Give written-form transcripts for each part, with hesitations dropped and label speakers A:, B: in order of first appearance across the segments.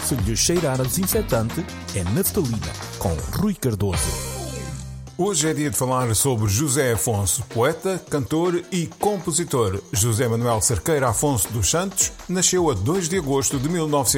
A: Se lhe cheirar a desinfetante, é naftalina, com Rui Cardoso.
B: Hoje é dia de falar sobre José Afonso, poeta, cantor e compositor. José Manuel Cerqueira Afonso dos Santos nasceu a 2 de agosto de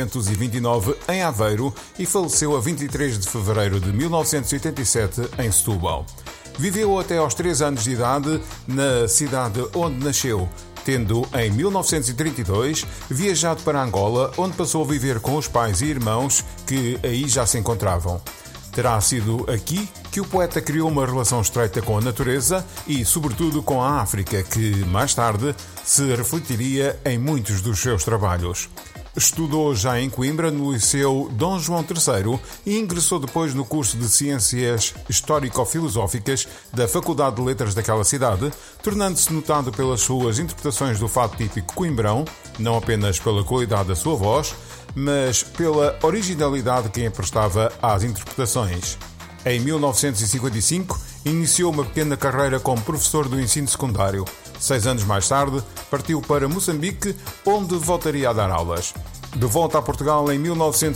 B: 1929 em Aveiro e faleceu a 23 de fevereiro de 1987 em Setúbal. Viveu até aos 3 anos de idade na cidade onde nasceu, tendo, em 1932, viajado para Angola, onde passou a viver com os pais e irmãos que aí já se encontravam. Terá sido aqui que o poeta criou uma relação estreita com a natureza e, sobretudo, com a África, que, mais tarde, se refletiria em muitos dos seus trabalhos. Estudou já em Coimbra, no Liceu Dom João III, e ingressou depois no curso de Ciências Histórico-Filosóficas da Faculdade de Letras daquela cidade, tornando-se notado pelas suas interpretações do fado típico coimbrão, não apenas pela qualidade da sua voz, mas pela originalidade que emprestava às interpretações. Em 1955, iniciou uma pequena carreira como professor do ensino secundário. 6 anos mais tarde, partiu para Moçambique, onde voltaria a dar aulas. De volta a Portugal em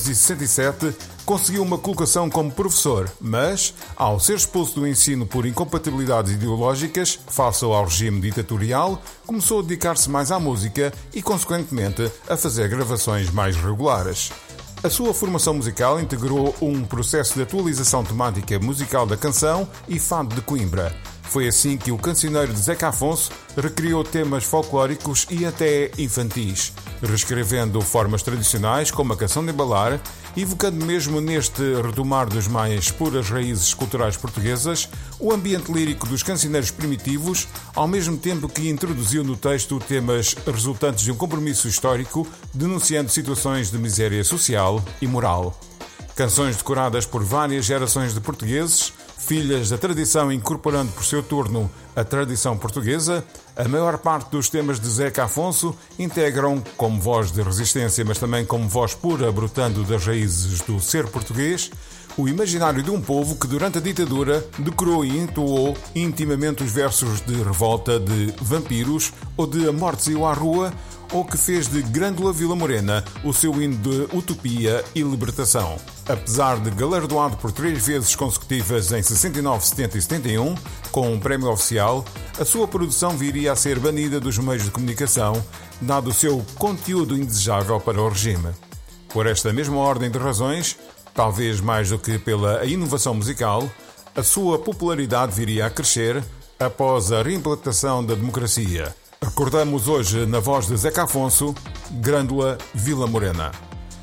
B: 1967, conseguiu uma colocação como professor, mas, ao ser expulso do ensino por incompatibilidades ideológicas, face ao regime ditatorial, começou a dedicar-se mais à música e, consequentemente, a fazer gravações mais regulares. A sua formação musical integrou um processo de atualização temática musical da canção e fado de Coimbra. Foi assim que o cancioneiro de Zeca Afonso recriou temas folclóricos e até infantis, reescrevendo formas tradicionais como a canção de embalar, evocando mesmo neste retomar dos mais puras raízes culturais portuguesas o ambiente lírico dos cancioneiros primitivos, ao mesmo tempo que introduziu no texto temas resultantes de um compromisso histórico, denunciando situações de miséria social e moral. Canções decoradas por várias gerações de portugueses, filhas da tradição incorporando por seu turno a tradição portuguesa, a maior parte dos temas de Zeca Afonso integram, como voz de resistência, mas também como voz pura brotando das raízes do ser português, o imaginário de um povo que durante a ditadura decorou e entoou intimamente os versos de revolta de Vampiros ou de A Morte Saiu à Rua, ou que fez de Grândola Vila Morena o seu hino de utopia e libertação. Apesar de galardoado por 3 vezes consecutivas em 69, 70 e 71, com um prémio oficial, a sua produção viria a ser banida dos meios de comunicação, dado o seu conteúdo indesejável para o regime. Por esta mesma ordem de razões, talvez mais do que pela inovação musical, a sua popularidade viria a crescer após a reimplantação da democracia. Recordamos hoje, na voz de Zeca Afonso, Grândola Vila Morena.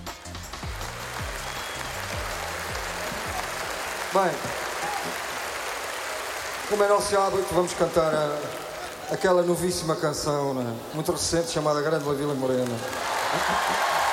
C: Bem, como é nosso hábito, vamos cantar aquela novíssima canção, né? Muito recente, chamada Grândola Vila Morena.